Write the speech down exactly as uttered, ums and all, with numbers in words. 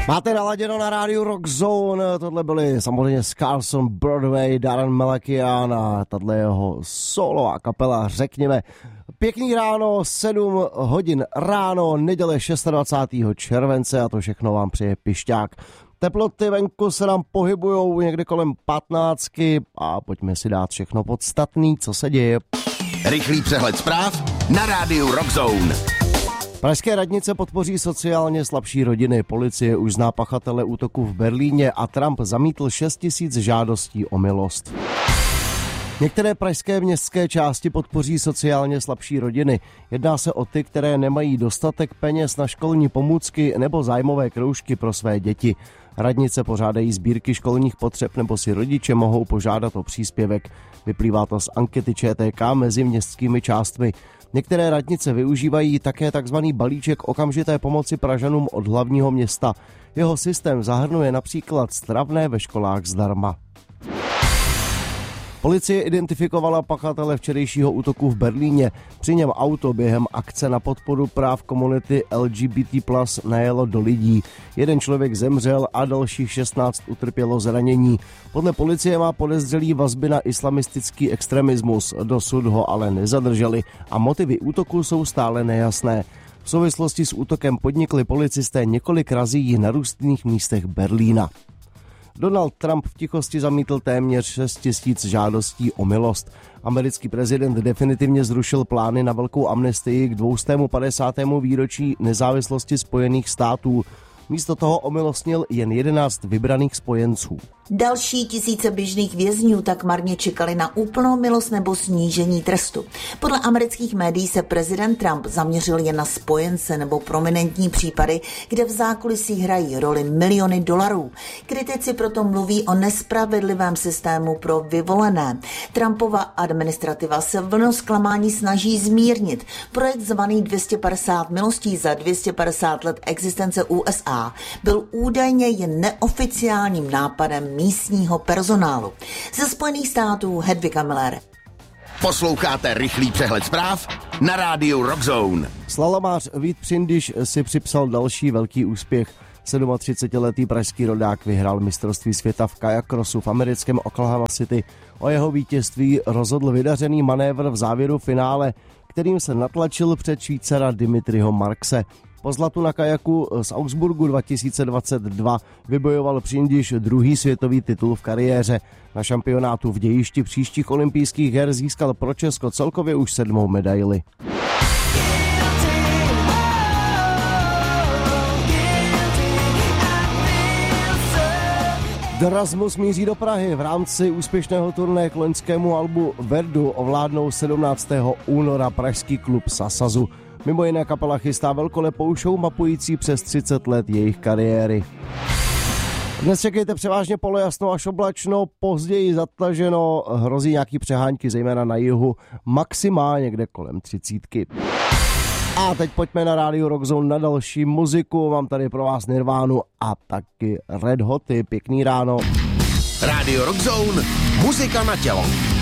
Máte naladěno na rádiu Rock Zone, tohle byli samozřejmě Carson Broadway, Darren Malakian a tato jeho solová kapela, řekněme. Pěkný ráno, sedm hodin ráno, neděle dvacátého šestého července a to všechno vám přeje Pišťák. Teploty venku se nám pohybujou někde kolem patnáctky a pojďme si dát všechno podstatný, co se děje. Rychlý přehled zpráv na rádiu Rock Zone. Pražské radnice podpoří sociálně slabší rodiny. Policie už zná pachatele útoku v Berlíně a Trump zamítl šest tisíc žádostí o milost. Některé pražské městské části podpoří sociálně slabší rodiny. Jedná se o ty, které nemají dostatek peněz na školní pomůcky nebo zájmové kroužky pro své děti. Radnice pořádají sbírky školních potřeb nebo si rodiče mohou požádat o příspěvek. Vyplývá to z ankety ČTK mezi městskými částmi. Některé radnice využívají také tzv. Balíček okamžité pomoci Pražanům od hlavního města. Jeho systém zahrnuje například stravné ve školách zdarma. Policie identifikovala pachatele včerejšího útoku v Berlíně. Při něm auto během akce na podporu práv komunity L G B T plus najelo do lidí. Jeden člověk zemřel a dalších šestnáct utrpělo zranění. Podle policie má podezřelý vazby na islamistický extremismus. Dosud ho ale nezadrželi a motivy útoku jsou stále nejasné. V souvislosti s útokem podnikli policisté několik razí na různých místech Berlína. Donald Trump v tichosti zamítl téměř šest tisíc žádostí o milost. Americký prezident definitivně zrušil plány na velkou amnestii k dvěstě padesátému výročí nezávislosti Spojených států. Místo toho omilostnil jen jedenáct vybraných spojenců. Další tisíce běžných vězňů tak marně čekali na úplnou milost nebo snížení trestu. Podle amerických médií se prezident Trump zaměřil jen na spojence nebo prominentní případy, kde v zákulisí hrají roli miliony dolarů. Kritici proto mluví o nespravedlivém systému pro vyvolené. Trumpova administrativa se vlnu zklamání snaží zmírnit. Projekt zvaný dvě stě padesát milostí za dvě stě padesát let existence U S A byl údajně jen neoficiálním nápadem místního personálu. Ze Spojených států Hedvika Miller. Posloucháte rychlý přehled zpráv na rádiu Rock Zone. Slalomář Vít Přindyš si připsal další velký úspěch. třicetisedmiletý pražský rodák vyhrál mistrovství světa v kajakrosu v americkém Oklahoma City. O jeho vítězství rozhodl vydařený manévr v závěru finále, kterým se natlačil před Švýcara Dimitriho Markse. Po zlatu na kajaku z Augsburgu dva tisíce dvacet dva vybojoval Přindyš druhý světový titul v kariéře. Na šampionátu v dějišti příštích olympijských her získal pro Česko celkově už sedmou medaili. Drasmus míří do Prahy. V rámci úspěšného turné k loňskému albu Verdu ovládnou sedmnáctého února pražský klub Sasazu. Mimo jiné kapela chystá velkolepou show mapující přes třicet let jejich kariéry. Dnes čekejte převážně polojasno až oblačno, později zatlaženo, hrozí nějaký přehánky, zejména na jihu, maximálně někde kolem třicítky. A teď pojďme na rádiu Rock Zone na další muziku, mám tady pro vás Nirvánu a taky Red Hoty, pěkný ráno. Rádio Rock Zone, muzika na tělo.